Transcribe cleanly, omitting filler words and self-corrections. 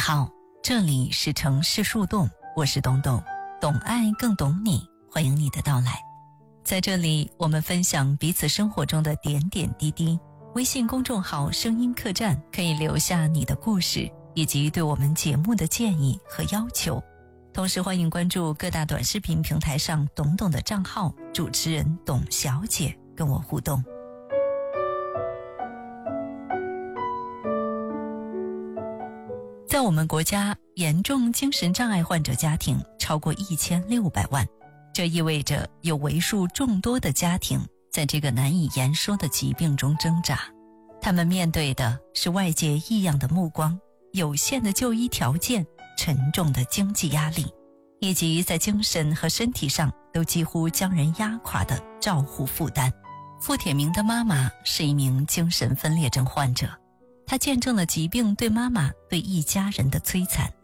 好，这里是城市树洞，我是东东，懂爱更懂你，欢迎你的到来。在这里，我们分享彼此生活中的点点滴滴。微信公众号声音客栈可以留下你的故事，以及对我们节目的建议和要求。同时欢迎关注各大短视频平台上懂懂的账号，主持人董小姐跟我互动。在我们国家，严重精神障碍患者家庭超过1600万，这意味着有为数众多的家庭在这个难以言说的疾病中挣扎。他们面对的是外界异样的目光、有限的就医条件、沉重的经济压力，以及在精神和身体上都几乎将人压垮的照护负担。付铁明的妈妈是一名精神分裂症患者，她见证了疾病对妈妈对一家人的摧残。